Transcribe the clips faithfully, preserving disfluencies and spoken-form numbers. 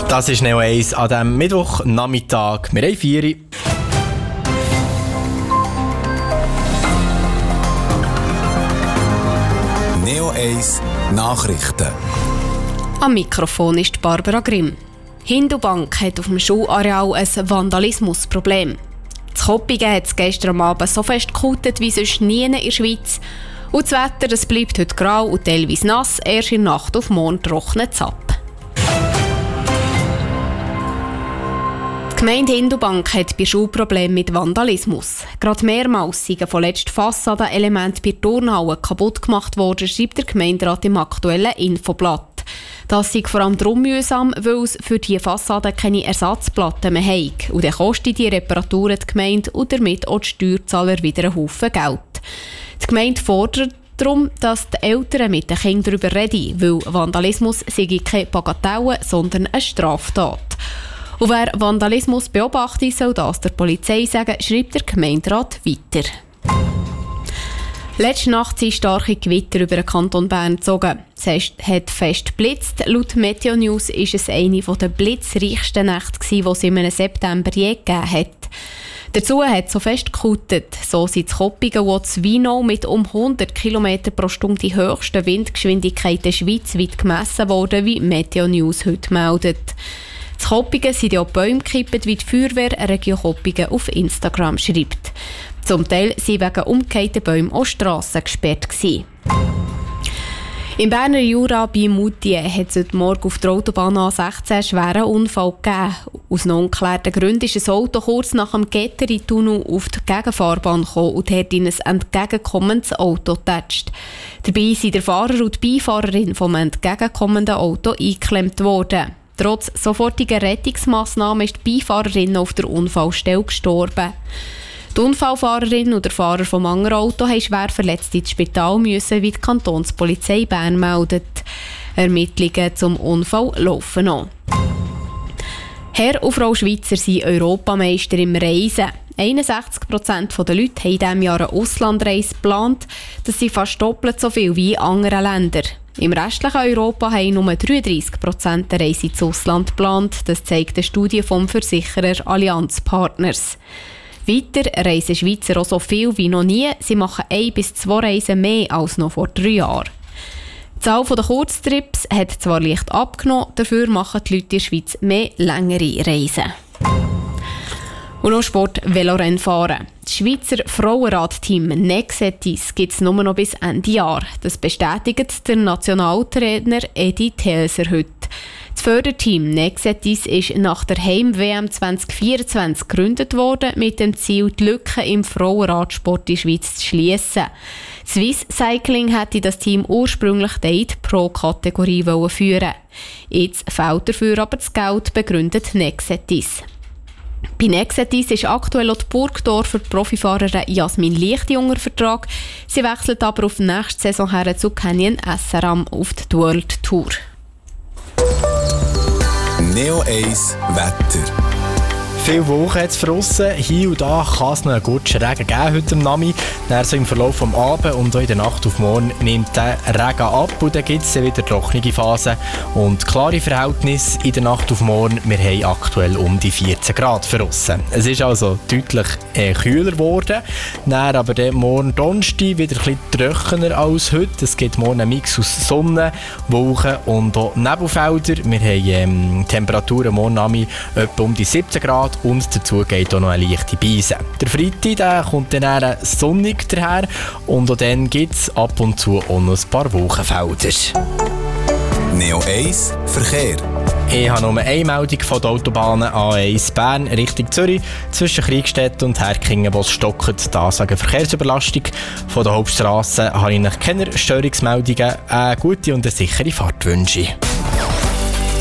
Das ist Neo eins an diesem Mittwochnachmittag. Wir haben vier. Neo eins Nachrichten. Am Mikrofon ist Barbara Grimm. Hindubank hat auf dem Schulareal ein Vandalismusproblem. In Koppingen hat es gestern Abend so fest gekuttet wie sonst nie in der Schweiz. Und das Wetter das bleibt heute grau und teilweise nass, erst in der Nacht auf morgen trocknet es ab. Die Gemeinde Hindubank hat bei Schulproblemen mit Vandalismus. Gerade mehrmals sind von letzten Fassadenelemente bei der Turnhalle kaputt gemacht worden, schreibt der Gemeinderat im aktuellen Infoblatt. Das sei vor allem darum mühsam, weil es für diese Fassade keine Ersatzplatten mehr hat. Und dann kostet die Reparaturen die Gemeinde und damit auch die Steuerzahler wieder einen Haufen Geld. Die Gemeinde fordert darum, dass die Eltern mit den Kindern darüber reden, weil Vandalismus sei keine Bagatelle, sondern eine Straftat. Und wer Vandalismus beobachtet, soll das der Polizei sagen, schreibt der Gemeinderat weiter. Letzte Nacht sind starke Gewitter über den Kanton Bern gezogen. Es hat fest geblitzt. Laut Meteo News war es eine der blitzreichsten Nächte, die es im September je gegeben hat. Dazu hat es so fest gekuttet. So sind in Koppingen und in Weinau mit um hundert Kilometer pro Stunde die höchsten Windgeschwindigkeiten schweizweit gemessen worden, wie Meteo News heute meldet. In Koppingen sind auch Bäume gekippt, wie die Feuerwehr Region Koppingen auf Instagram schreibt. Zum Teil waren wegen umgekehrten Bäumen auch Strassen gesperrt gewesen. Im Berner Jura bei Moutier hat es heute Morgen auf der Autobahn A sechzehn einen schweren Unfall gegeben. Aus noch ungeklärten Gründen ist ein Auto kurz nach dem Getteri-Tunnel auf die Gegenfahrbahn gekommen und hat in ein entgegenkommendes Auto getatscht. Dabei sind der Fahrer und die Beifahrerin vom entgegenkommenden Auto eingeklemmt worden. Trotz sofortiger Rettungsmassnahmen ist die Beifahrerin auf der Unfallstelle gestorben. Die Unfallfahrerin und der Fahrer vom anderen Auto haben schwer verletzt ins Spital müssen, wie die Kantonspolizei Bern meldet. Ermittlungen zum Unfall laufen noch. Herr und Frau Schweizer sind Europameister im Reisen. einundsechzig Prozent der Leute haben in diesem Jahr eine Auslandreise geplant. Das sind fast doppelt so viel wie in anderen Ländern. Im restlichen Europa haben nur dreiunddreissig Prozent der Reise ins Ausland geplant. Das zeigt eine Studie vom Versicherer Allianz Partners. Weiter reisen Schweizer auch so viel wie noch nie. Sie machen ein bis zwei Reisen mehr als noch vor drei Jahren. Die Zahl der Kurztrips hat zwar leicht abgenommen, dafür machen die Leute in der Schweiz mehr längere Reisen. Und noch Sport, Velorennfahren. Das Schweizer Frauenradteam Nexetis gibt es nur noch bis Ende Jahr. Das bestätigt der Nationaltrainer Edi Thälser heute. Das Förderteam Nexetis ist nach der Heim-W M zwanzig vierundzwanzig gegründet worden, mit dem Ziel, die Lücken im Frauenradsport in der Schweiz zu schliessen. Swiss Cycling hätte das Team ursprünglich die Pro-Kategorie führen. Jetzt fehlt dafür aber das Geld, begründet Nexetis. Bei Nexetis ist aktuell auch die Burgdorfer Profifahrerin Jasmin Lichti unter Vertrag. Sie wechselt aber auf die nächste Saison her zu Canyon S R A M auf die World Tour. Neo eins Wetter. Viele Wolken hat es draussen. Hier und da kann es noch einen guten Regen geben heute am Nachmittag. Dann so im Verlauf des Abends und auch in der Nacht auf morgen nimmt der Regen ab und dann gibt es wieder trockene Phasen und klare Verhältnisse in der Nacht auf morgen. Wir haben aktuell um die vierzehn Grad draussen. Es ist also deutlich äh, kühler geworden. Dann aber dann morgen Donnerstag wieder ein bisschen trockener als heute. Es gibt morgen einen Mix aus Sonne, Wolken und auch Nebelfelder. Wir haben ähm, Temperaturen morgen Nachmittag etwa um die siebzehn Grad. Und dazu geht auch noch eine leichte Beise. Der Freitag der kommt dann sonnig daher und auch dann gibt es ab und zu auch noch ein paar Wolkenfelder. Neo eins Verkehr. Ich habe nur eine Meldung von der Autobahn A eins Bern Richtung Zürich zwischen Kriegstedt und Herkingen, wo es stockt. Da sagen Verkehrsüberlastung. Von der Hauptstrasse habe ich noch keine Störungsmeldungen. Eine gute und eine sichere Fahrt wünsche ich.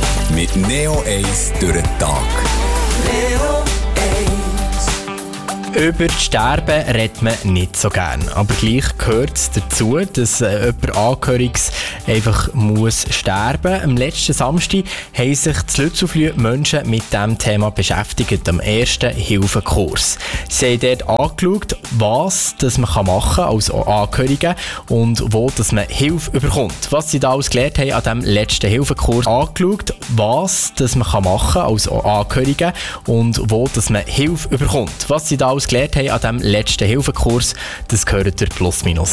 Mit Neo eins durch den Tag. Neo eins Über das Sterben redet man nicht so gern. Aber gleich gehört es dazu, dass äh, jemand Angehöriges einfach muss sterben. Am letzten Samstag haben sich in Lützelflüh Menschen mit diesem Thema beschäftigt, am ersten Hilfekurs. Sie haben dort angeschaut, was das man machen kann als Angehörige und wo dass man Hilfe bekommt. Was sie da alles gelernt haben an diesem letzten Hilfekurs, angeschaut, was das man machen kann als Angehörige und wo dass man Hilfe bekommt. Was sie da alles gelernt haben an diesem letzten Hilfekurs, das gehört ihr plus minus.